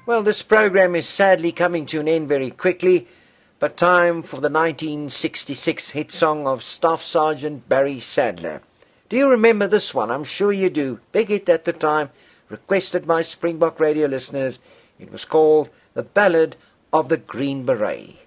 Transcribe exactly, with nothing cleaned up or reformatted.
Well, this program is sadly coming to an end very quickly, but time for the nineteen sixty-six hit song of Staff Sergeant Barry Sadler. Do you remember this one? I'm sure you do. Big hit at the time, requested by Springbok Radio listeners. It was called The Ballad of the Green Beret.